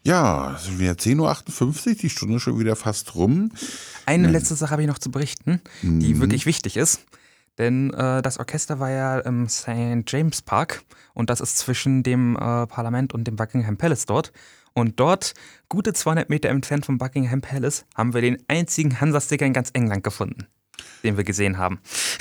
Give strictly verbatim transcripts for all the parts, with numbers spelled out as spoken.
Ja, es sind wieder zehn Uhr achtundfünfzig, die Stunde ist schon wieder fast rum. Eine Ja. letzte Sache habe ich noch zu berichten, die Mhm. wirklich wichtig ist. Denn äh, das Orchester war ja im Saint James Park und das ist zwischen dem äh, Parlament und dem Buckingham Palace dort. Und dort, gute zweihundert Meter entfernt vom Buckingham Palace, haben wir den einzigen Hansa-Sticker in ganz England gefunden, den wir gesehen haben.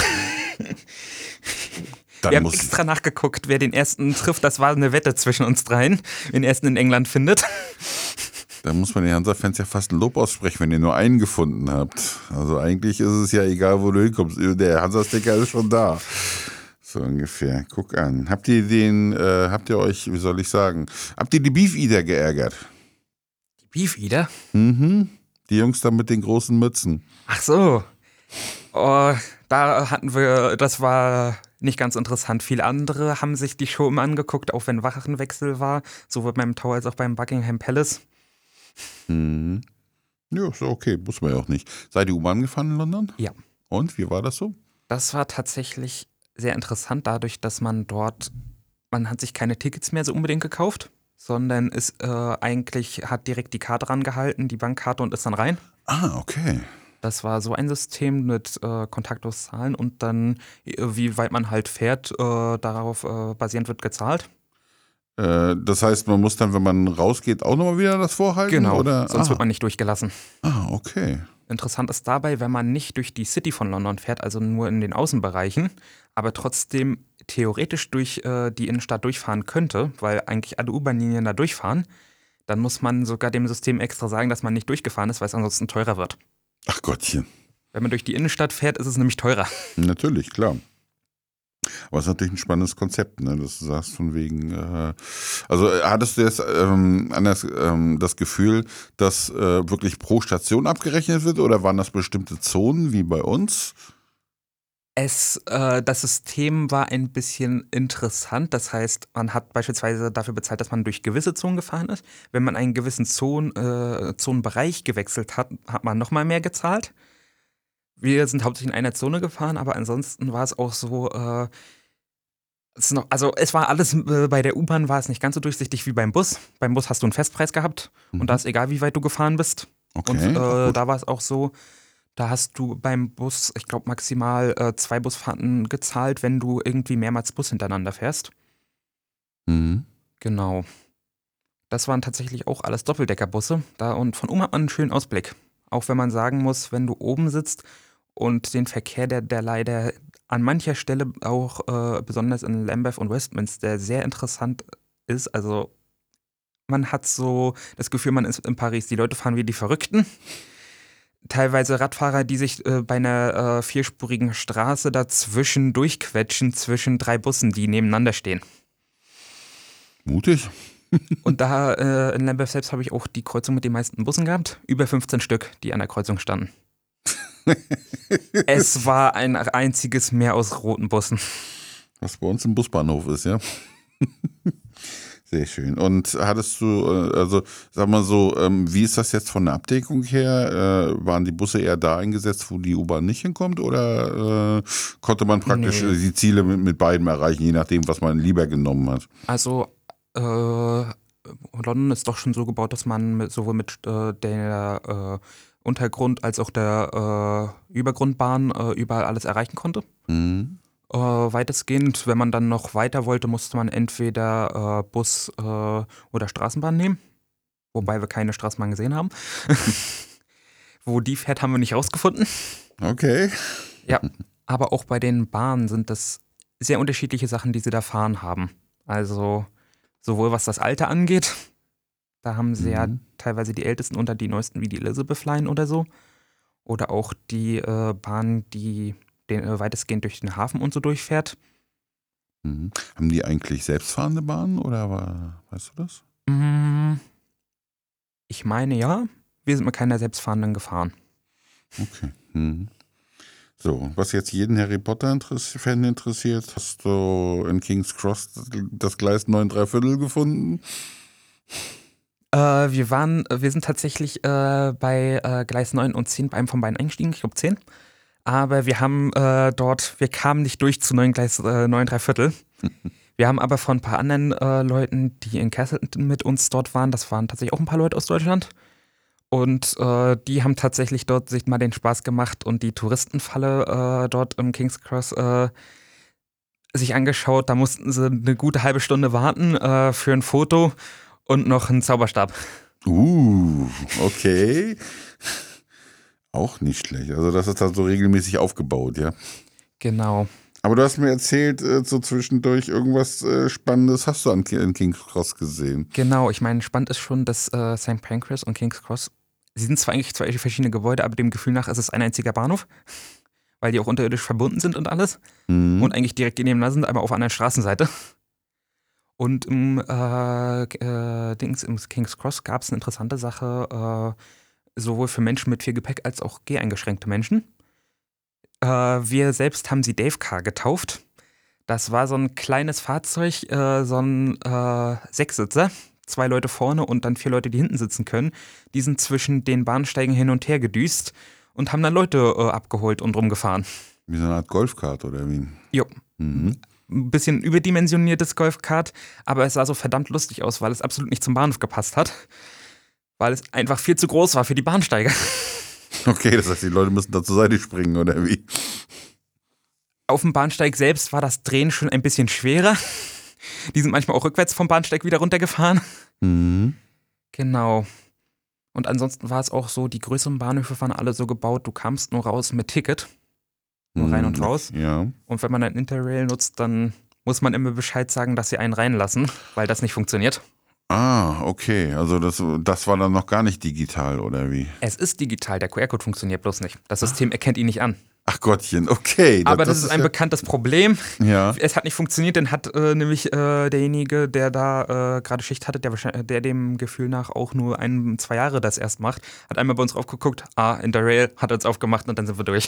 Dann Wir haben muss extra nachgeguckt, wer den ersten trifft. Das war eine Wette zwischen uns dreien, wer den ersten in England findet. Da muss man den Hansa-Fans ja fast ein Lob aussprechen, wenn ihr nur einen gefunden habt. Also eigentlich ist es ja egal, wo du hinkommst. Der Hansa-Sticker ist schon da. So ungefähr. Guck an. Habt ihr den, äh, habt ihr euch, wie soll ich sagen, habt ihr die Beef Eater geärgert? Die Beef Eater? Mhm. Die Jungs da mit den großen Mützen. Ach so. Oh, da hatten wir, das war nicht ganz interessant. Viele andere haben sich die Show immer angeguckt, auch wenn Wachenwechsel war, sowohl beim Tower als auch beim Buckingham Palace. Mhm. Ja, ist okay, muss man ja auch nicht. Seid ihr U-Bahn gefahren in London? Ja. Und, wie war das so? Das war tatsächlich sehr interessant, dadurch, dass man dort, man hat sich keine Tickets mehr so unbedingt gekauft, sondern ist äh, eigentlich, hat direkt die Karte rangehalten, die Bankkarte und ist dann rein. Ah, okay. Das war so ein System mit äh, kontaktlos Zahlen und dann, äh, wie weit man halt fährt, äh, darauf äh, basierend wird gezahlt. Äh, das heißt, man muss dann, wenn man rausgeht, auch nochmal wieder das vorhalten? Genau, oder? sonst ah. wird man nicht durchgelassen. Ah, okay. Interessant ist dabei, wenn man nicht durch die City von London fährt, also nur in den Außenbereichen, aber trotzdem theoretisch durch äh, die Innenstadt durchfahren könnte, weil eigentlich alle U-Bahn-Linien da durchfahren, dann muss man sogar dem System extra sagen, dass man nicht durchgefahren ist, weil es ansonsten teurer wird. Ach Gottchen. Wenn man durch die Innenstadt fährt, ist es nämlich teurer. Natürlich, klar. Aber es ist natürlich ein spannendes Konzept, ne? Dass du sagst von wegen, äh, also äh, hattest du jetzt ähm, anders, ähm, das Gefühl, dass äh, wirklich pro Station abgerechnet wird oder waren das bestimmte Zonen wie bei uns? Es, äh, das System war ein bisschen interessant. Das heißt, man hat beispielsweise dafür bezahlt, dass man durch gewisse Zonen gefahren ist. Wenn man einen gewissen Zon, äh, Zonenbereich gewechselt hat, hat man nochmal mehr gezahlt. Wir sind hauptsächlich in einer Zone gefahren, aber ansonsten war es auch so, äh, es ist noch, also es war alles, äh, bei der U-Bahn war es nicht ganz so durchsichtig wie beim Bus. Beim Bus hast du einen Festpreis gehabt Mhm. und da ist egal, wie weit du gefahren bist. Okay, Und ach äh, gut. da war es auch so, da hast du beim Bus, ich glaube, maximal äh, zwei Busfahrten gezahlt, wenn du irgendwie mehrmals Bus hintereinander fährst. Mhm. Genau. Das waren tatsächlich auch alles Doppeldeckerbusse. Da, und von oben hat man einen schönen Ausblick. Auch wenn man sagen muss, wenn du oben sitzt und den Verkehr, der, der leider an mancher Stelle auch äh, besonders in Lambeth und Westminster sehr interessant ist. Also man hat so das Gefühl, man ist in Paris. Die Leute fahren wie die Verrückten. Teilweise Radfahrer, die sich äh, bei einer äh, vierspurigen Straße dazwischen durchquetschen, zwischen drei Bussen, die nebeneinander stehen. Mutig. Und da äh, in Lambeth selbst habe ich auch die Kreuzung mit den meisten Bussen gehabt. Über fünfzehn Stück, die an der Kreuzung standen. Es war ein einziges Meer aus roten Bussen. Was bei uns im Busbahnhof ist, ja. Sehr schön. Und hattest du, äh, also sag mal so, ähm, wie ist das jetzt von der Abdeckung her? Äh, waren die Busse eher da eingesetzt, wo die U-Bahn nicht hinkommt? Oder äh, konnte man praktisch Nee. äh, die Ziele mit, mit beiden erreichen, je nachdem, was man lieber genommen hat? Also äh, London ist doch schon so gebaut, dass man mit, sowohl mit äh, der äh, Untergrund- als auch der äh, Übergrundbahn äh, überall alles erreichen konnte. Mhm. Äh, weitestgehend, wenn man dann noch weiter wollte, musste man entweder äh, Bus äh, oder Straßenbahn nehmen. Wobei wir keine Straßenbahn gesehen haben. Wo die fährt, haben wir nicht rausgefunden. Okay. Ja, aber auch bei den Bahnen sind das sehr unterschiedliche Sachen, die sie da fahren haben. Also sowohl was das Alter angeht, da haben sie ja Mhm. teilweise die ältesten unter die neuesten wie die Elizabeth Line oder so. Oder auch die äh, Bahn, die den, äh, weitestgehend durch den Hafen und so durchfährt. Mhm. Haben die eigentlich selbstfahrende Bahnen oder war, weißt du das? Mm, Ich meine ja, wir sind mit keiner selbstfahrenden gefahren. Okay. Mhm. So, was jetzt jeden Harry Potter-Fan interessiert, hast du in King's Cross das Gleis neun drei Viertel gefunden? Äh, wir waren, wir sind tatsächlich äh, bei äh, Gleis neun und zehn bei einem von beiden eingestiegen, ich glaube zehn. Aber wir haben äh, dort, wir kamen nicht durch zu neun Gleis äh, neun drei Viertel. Wir haben aber von ein paar anderen äh, Leuten, die in Castleton mit uns dort waren, das waren tatsächlich auch ein paar Leute aus Deutschland. Und äh, die haben tatsächlich dort sich mal den Spaß gemacht und die Touristenfalle äh, dort im King's Cross äh, sich angeschaut. Da mussten sie eine gute halbe Stunde warten äh, für ein Foto und noch einen Zauberstab. Uh, okay. Auch nicht schlecht. Also das ist dann so regelmäßig aufgebaut, ja? Genau. Aber du hast mir erzählt, äh, so zwischendurch irgendwas äh, Spannendes hast du an Ki- in King's Cross gesehen. Genau, ich meine, spannend ist schon, dass äh, Sankt Pancras und King's Cross, sie sind zwar eigentlich zwei verschiedene Gebäude, aber dem Gefühl nach ist es ein einziger Bahnhof, weil die auch unterirdisch verbunden sind und alles Mhm. und eigentlich direkt nebeneinander sind, aber auf einer anderen Straßenseite. Und im, äh, äh, Dings, im King's Cross gab es eine interessante Sache, äh, sowohl für Menschen mit viel Gepäck als auch geheingeschränkte Menschen. Äh, wir selbst haben sie Dave Car getauft. Das war so ein kleines Fahrzeug, äh, so ein äh, Sechssitzer, zwei Leute vorne und dann vier Leute, die hinten sitzen können. Die sind zwischen den Bahnsteigen hin und her gedüst und haben dann Leute äh, abgeholt und rumgefahren. Wie so eine Art Golfkart oder wie? Jo. Mhm. Ein bisschen überdimensioniertes Golfkart, aber es sah so verdammt lustig aus, weil es absolut nicht zum Bahnhof gepasst hat. Weil es einfach viel zu groß war für die Bahnsteige. Okay, das heißt, die Leute müssen da zur Seite springen oder wie? Auf dem Bahnsteig selbst war das Drehen schon ein bisschen schwerer. Die sind manchmal auch rückwärts vom Bahnsteig wieder runtergefahren. Mhm. Genau. Und ansonsten war es auch so, die größeren Bahnhöfe waren alle so gebaut, du kamst nur raus mit Ticket. Nur rein und Mhm. raus. Ja. Und wenn man ein Interrail nutzt, dann muss man immer Bescheid sagen, dass sie einen reinlassen, weil das nicht funktioniert. Ah, okay. Also das, das war dann noch gar nicht digital oder wie? Es ist digital, der Q R-Code funktioniert bloß nicht. Das System erkennt ihn nicht an. Ach Gottchen, okay. Aber das, ist ein ja, bekanntes Problem. ja. Es hat nicht funktioniert, dann hat äh, nämlich äh, derjenige, der da äh, gerade Schicht hatte, der, wahrscheinlich- der dem Gefühl nach auch nur ein, zwei Jahre das erst macht, hat einmal bei uns draufgeguckt, ah, Interrail, hat uns aufgemacht und dann sind wir durch.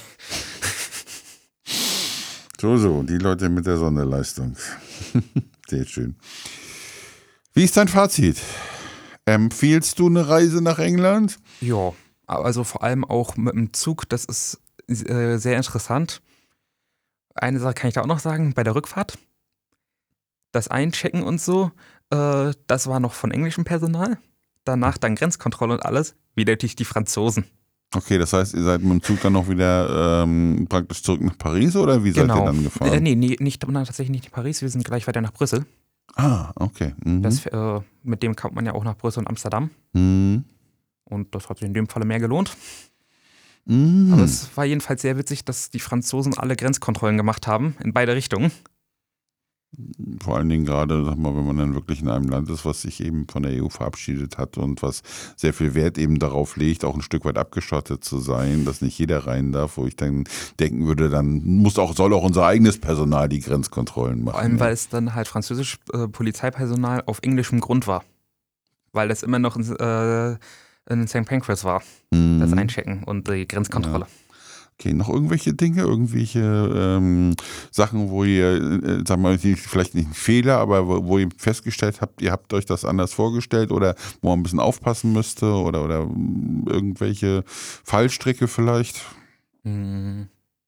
So, so, die Leute mit der Sonderleistung. Sehr schön. Wie ist dein Fazit? Empfiehlst du eine Reise nach England? Ja, also vor allem auch mit dem Zug, das ist äh, sehr interessant. Eine Sache kann ich da auch noch sagen, bei der Rückfahrt. Das Einchecken und so, äh, das war noch von englischem Personal. Danach dann Grenzkontrolle und alles, wieder durch die Franzosen. Okay, das heißt, ihr seid mit dem Zug dann noch wieder ähm, praktisch zurück nach Paris oder wie seid ihr dann gefahren? Äh, nee, nee, nicht, na, tatsächlich nicht in Paris, wir sind gleich weiter nach Brüssel. Ah, okay. Mhm. Das, äh, mit dem kommt man ja auch nach Brüssel und Amsterdam. Mhm. Und das hat sich in dem Falle mehr gelohnt. Mhm. Aber es war jedenfalls sehr witzig, dass die Franzosen alle Grenzkontrollen gemacht haben, in beide Richtungen. Vor allen Dingen gerade, sag mal, wenn man dann wirklich in einem Land ist, was sich eben von der E U verabschiedet hat und was sehr viel Wert eben darauf legt, auch ein Stück weit abgeschottet zu sein, dass nicht jeder rein darf, wo ich dann denken würde, dann muss auch, soll auch unser eigenes Personal die Grenzkontrollen machen. Vor allem, ja. weil es dann halt französisch äh, Polizeipersonal auf englischem Grund war. Weil das immer noch in, äh, in Sankt Pancras war, Mhm. das Einchecken und die Grenzkontrolle. Okay, noch irgendwelche Dinge, irgendwelche ähm, Sachen, wo ihr, äh, sagen wir mal, vielleicht nicht ein Fehler, aber wo, wo ihr festgestellt habt, ihr habt euch das anders vorgestellt oder wo man ein bisschen aufpassen müsste oder, oder mm, irgendwelche Fallstricke vielleicht? Hm.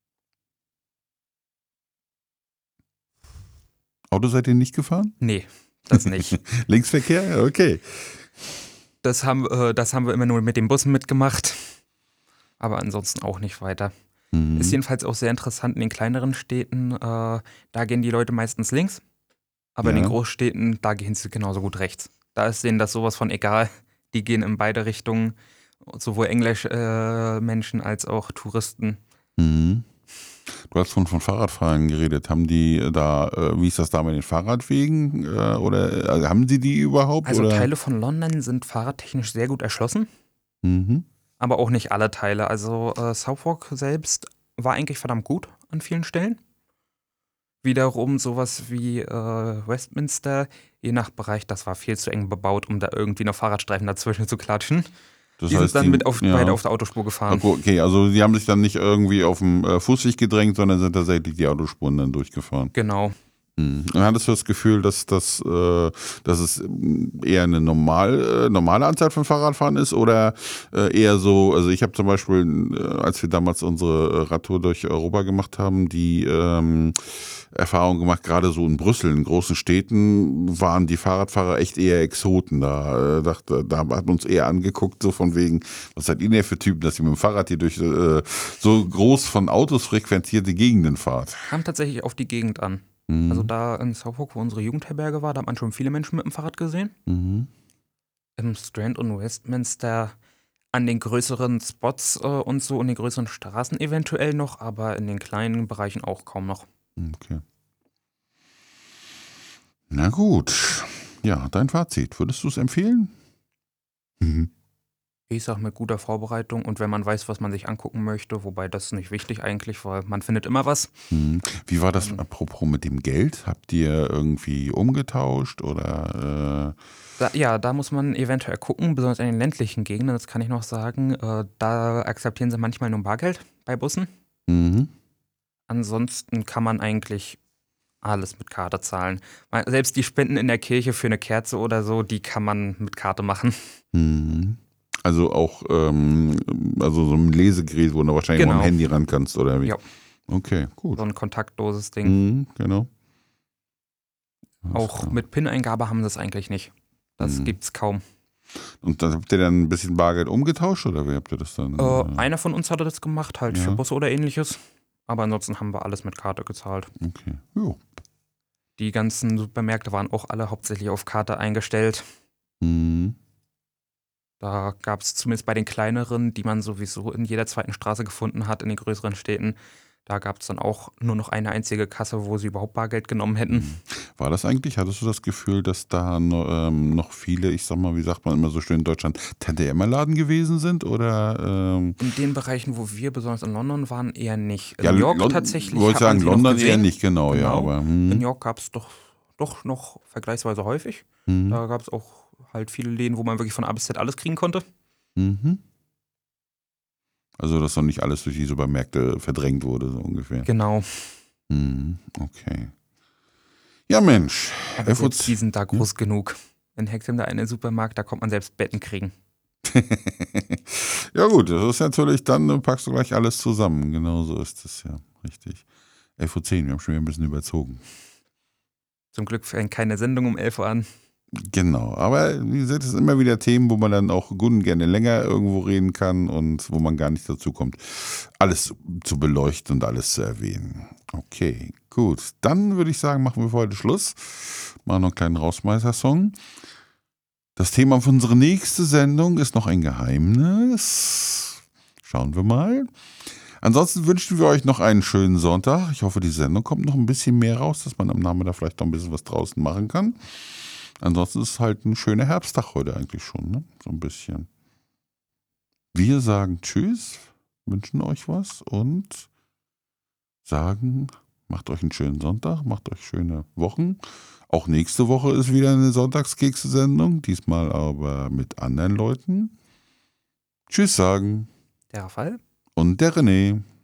Auto seid ihr nicht gefahren? Nee, das nicht. Linksverkehr? Okay. Das haben, äh, das haben wir immer nur mit den Bussen mitgemacht. Aber ansonsten auch nicht weiter. Mhm. Ist jedenfalls auch sehr interessant in den kleineren Städten. Äh, da gehen die Leute meistens links. Aber in Ja. den Großstädten, da gehen sie genauso gut rechts. Da ist denen das sowas von egal. Die gehen in beide Richtungen. Sowohl Englisch äh, Menschen als auch Touristen. Mhm. Du hast von, von Fahrradfahrern geredet. Haben die da, äh, wie ist das da mit den Fahrradwegen? Äh, oder also haben sie die überhaupt? Also oder? Teile von London sind fahrradtechnisch sehr gut erschlossen. Mhm. Aber auch nicht alle Teile. Also äh, Southwark selbst war eigentlich verdammt gut an vielen Stellen. Wiederum sowas wie äh, Westminster, je nach Bereich, das war viel zu eng bebaut, um da irgendwie noch Fahrradstreifen dazwischen zu klatschen. Das Die heißt, sind dann die- mit auf, ja. beide auf der Autospur gefahren. Okay, also die haben sich dann nicht irgendwie auf dem äh, Fußweg gedrängt, sondern sind tatsächlich die Autospuren dann durchgefahren. Genau. Mhm. Und hattest du das Gefühl, dass, das, äh, dass es eher eine normal, äh, normale Anzahl von Fahrradfahren ist oder äh, eher so, also ich habe zum Beispiel, äh, als wir damals unsere äh, Radtour durch Europa gemacht haben, die ähm, Erfahrung gemacht, gerade so in Brüssel, in großen Städten, waren die Fahrradfahrer echt eher Exoten da. Äh, dachte, da hat man uns eher angeguckt, so von wegen, was seid ihr denn für Typen, dass ihr mit dem Fahrrad hier durch äh, so groß von Autos frequentierte Gegenden fahrt? Kam tatsächlich auf die Gegend an. Mhm. Also da in Southwark, wo unsere Jugendherberge war, da hat man schon viele Menschen mit dem Fahrrad gesehen. Mhm. Im Strand und Westminster an den größeren Spots äh, und so und den größeren Straßen eventuell noch, aber in den kleinen Bereichen auch kaum noch. Okay. Na gut. Ja, dein Fazit. Würdest du es empfehlen? Mhm. Ich sag mit guter Vorbereitung und wenn man weiß, was man sich angucken möchte, wobei das ist nicht wichtig eigentlich, weil man findet immer was. Mhm. Wie war das Ähm, apropos mit dem Geld? Habt ihr irgendwie umgetauscht oder? Äh, Da, ja, da muss man eventuell gucken, besonders in den ländlichen Gegenden, das kann ich noch sagen. Äh, da akzeptieren sie manchmal nur Bargeld bei Bussen. mhm. Ansonsten kann man eigentlich alles mit Karte zahlen. Mal- Selbst die Spenden in der Kirche für eine Kerze oder so, die kann man mit Karte machen. Mhm. Also auch ähm, also so ein Lesegerät, wo du wahrscheinlich mal am Genau. Handy ran kannst, oder wie? Ja, Okay, gut. so ein kontaktloses Ding. Mhm, genau. Alles Auch klar. mit PIN-Eingabe haben sie es eigentlich nicht. Das Mhm. gibt's kaum. Und dann habt ihr dann ein bisschen Bargeld umgetauscht oder wie habt ihr das dann? Äh, Äh, einer von uns hatte das gemacht, halt für ja, Busse oder ähnliches. Aber ansonsten haben wir alles mit Karte gezahlt. okay. Jo. Die ganzen Supermärkte waren auch alle hauptsächlich auf Karte eingestellt. Mhm. Da gab es zumindest bei den kleineren, die man sowieso in jeder zweiten Straße gefunden hat, in den größeren Städten, da gab es dann auch nur noch eine einzige Kasse, wo sie überhaupt Bargeld genommen hätten. Mhm. War das eigentlich, hattest du das Gefühl, dass da no, ähm, noch viele, ich sag mal, wie sagt man immer so schön in Deutschland, Tante-Emma-Laden gewesen sind? Oder ähm, In den Bereichen, wo wir besonders in London waren, eher nicht. In ja, New York Lon tatsächlich wollte hat man sagen, sie noch London eher gesehen. nicht, genau, ja, Genau. aber In New hm, York gab es doch, doch noch vergleichsweise häufig. hm, Da gab es auch halt viele Läden, wo man wirklich von A bis Z alles kriegen konnte. mhm. Also, dass noch nicht alles durch die Supermärkte verdrängt wurde, so ungefähr. Genau. Mhm, okay. Ja, Mensch. Aber F O selbst Z die sind da ja? groß genug. In Hexham, da eine Supermarkt, da kommt man selbst Betten kriegen. Ja gut, das ist natürlich, dann äh, packst du gleich alles zusammen. Genau so ist es ja, richtig. elf Uhr zehn, wir haben schon wieder ein bisschen überzogen. Zum Glück fängt keine Sendung um elf Uhr an. Genau, aber wie gesagt, es sind immer wieder Themen, wo man dann auch gut und gerne länger irgendwo reden kann und wo man gar nicht dazu kommt, alles zu beleuchten und alles zu erwähnen. Okay, gut. Dann würde ich sagen, machen wir für heute Schluss. Machen noch einen kleinen Rausschmeißer-Song. Das Thema für unsere nächste Sendung ist noch ein Geheimnis. Schauen wir mal. Ansonsten wünschen wir euch noch einen schönen Sonntag. Ich hoffe, die Sendung kommt noch ein bisschen mehr raus, dass man am Nachmittag vielleicht noch ein bisschen was draußen machen kann. Ansonsten ist es halt ein schöner Herbsttag heute eigentlich schon, ne? So ein bisschen. Wir sagen Tschüss, wünschen euch was und sagen, macht euch einen schönen Sonntag, macht euch schöne Wochen. Auch nächste Woche ist wieder eine Sonntagskekse-Sendung, diesmal aber mit anderen Leuten. Tschüss sagen Der Fall. und der René.